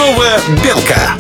Ранкова білка.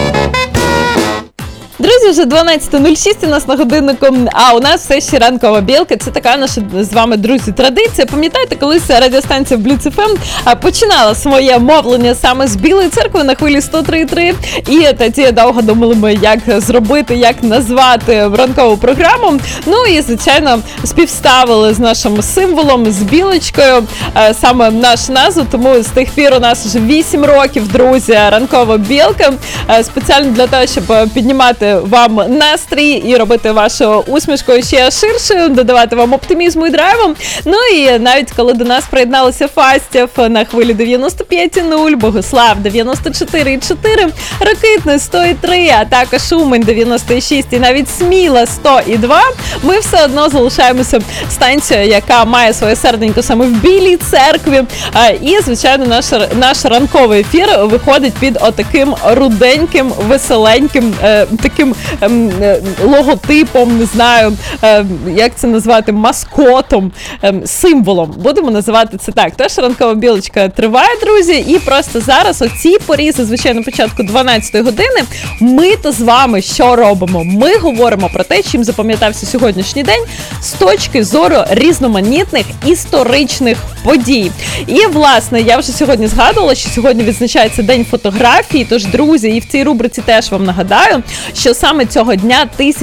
Друзі, вже 12:06 у нас на годиннику, а у нас все ще ранкова білка. Це така наша з вами, друзі, традиція. Пам'ятаєте, колись радіостанція Blitz FM починала своє мовлення саме з Білої церкви на хвилі 103.3. І тоді довго думали ми, як зробити, як назвати ранкову програму. Ну і, звичайно, співставили з нашим символом, з білочкою, саме нашу назву. Тому з тих пір у нас вже 8 років, друзі, ранкова білка. Спеціально для того, щоб піднімати вам настрій і робити вашу усмішку ще ширшою, додавати вам оптимізму і драйву. Ну і навіть коли до нас приєдналися Фастів на хвилі 95.0, Богослав 94.4, Рокитний 100.3, а також Умань 96 і навіть Сміла 100.2, ми все одно залишаємося станцією, яка має своє серденько саме в Білій церкві. І, звичайно, наш ранковий ефір виходить під отаким руденьким, веселеньким, таким логотипом, не знаю, як це назвати, маскотом, символом. Будемо називати це так. Тож ранкова білочка триває, друзі, і просто зараз о цій порі, зазвичай на початку 12-ї години, ми то з вами що робимо? Ми говоримо про те, чим запам'ятався сьогоднішній день з точки зору різноманітних історичних подій. І, власне, я вже сьогодні згадувала, що сьогодні відзначається День фотографії, тож, друзі, і в цій рубриці теж вам нагадаю, що саме цього дня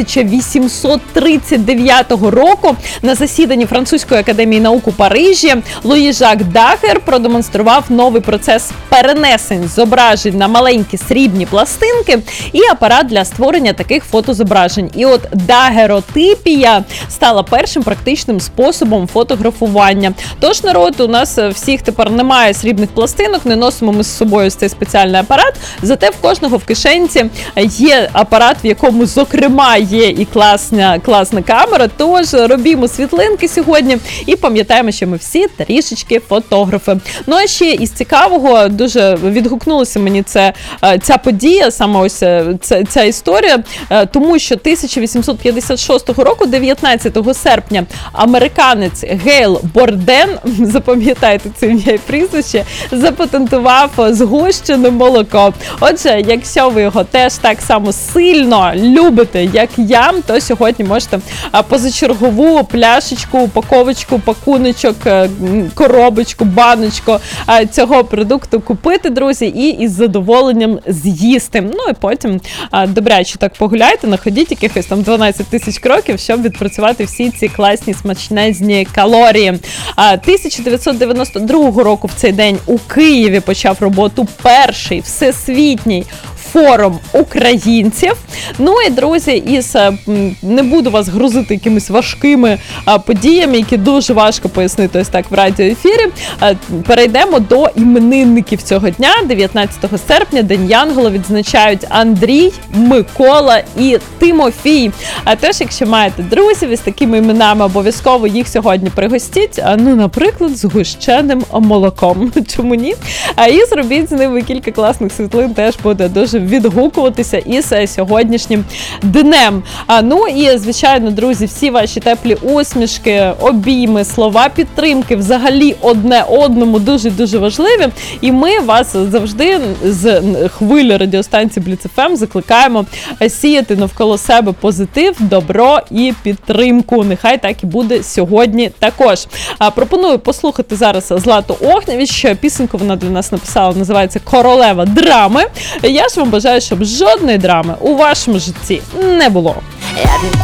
1839 року на засіданні Французької академії наук у Парижі Луї Жак Дахер продемонстрував новий процес перенесень зображень на маленькі срібні пластинки і апарат для створення таких фотозображень. І от дагеротипія стала першим практичним способом фотографування. Тож, народ, у нас всіх тепер немає срібних пластинок, не носимо ми з собою цей спеціальний апарат, зате в кожного в кишенці є апарат, в якому, зокрема, є і класна камера, тож робімо світлинки сьогодні і пам'ятаємо, що ми всі трішечки фотографи. Ну, а ще із цікавого, дуже відгукнулася мені ця подія, саме ось ця історія, тому що 1856 року, 19 серпня, американець Гейл Борден, запам'ятайте це ім'я і прізвище, запатентував згущене молоко. Отже, якщо ви його теж так само сильно любите, як я, то сьогодні можете позачергову пляшечку, упаковочку, пакуночок, коробочку, баночку цього продукту купити, друзі, і із задоволенням з'їсти. Ну і потім добряче так погуляйте, находіть якихось там 12 тисяч кроків, щоб відпрацювати всі ці класні смачнезні калорії. 1992 року в цей день у Києві почав роботу перший всесвітній форум українців. Ну і, друзі, не буду вас грузити якимись важкими подіями, які дуже важко пояснити ось так в радіоефірі. Перейдемо до іменинників цього дня. 19 серпня День Янгола відзначають Андрій, Микола і Тимофій. А теж, якщо маєте друзів із такими іменами, обов'язково їх сьогодні пригостіть, ну, наприклад, з гущеним молоком. Чому ні? І зробіть з ними кілька класних світлин, теж буде дуже відгукуватися із сьогоднішнім днем. Ну і, звичайно, друзі, всі ваші теплі усмішки, обійми, слова підтримки взагалі одне одному дуже-дуже важливі. І ми вас завжди з хвилі радіостанції Blitz FM закликаємо сіяти навколо себе позитив, добро і підтримку. Нехай так і буде сьогодні також. Пропоную послухати зараз Злату Огнєвіч. Пісеньку вона для нас написала, називається «Королева драми». Я ж вам бажаю, щоб жодної драми у вашому житті не було. Я